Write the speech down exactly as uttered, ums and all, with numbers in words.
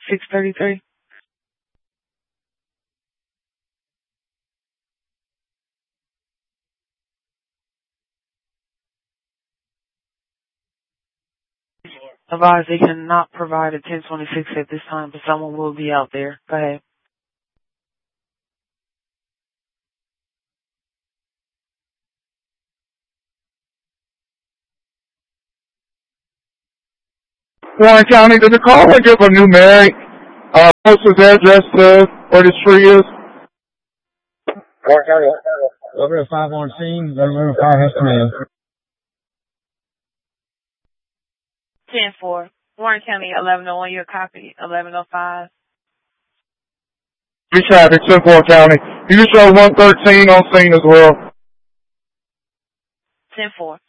six thirty-three. Advise they cannot provide a ten twenty-six at this time, but someone will be out there. Go ahead. Warren County, did the caller give a numeric uh, postal address to where this tree is? Warren County, over at five one scene, room five has command. ten four. Warren County, eleven oh one, your copy, eleven oh five. Be traffic, ten four County. You can show one thirteen on scene as well. ten four.